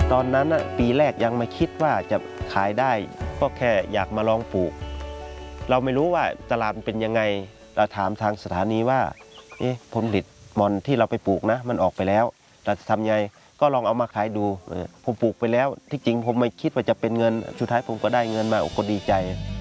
ตอนนั้นปีแรกยังไม่คิดว่าจะขายได้ก็แค่อยากมาลองปลูกเราไม่รู้ว่าตลาดเป็นยังไงเราถามทางสถานีว่าผลผลิตหม่อนที่เราไปปลูกนะมันออกไปแล้วเราจะทำไงก็ลองเอามาขายดูผมปลูกไปแล้วที่จริงผมไม่คิดว่าจะเป็นเงินสุดท้ายผมก็ได้เงินมาก็ดีใจ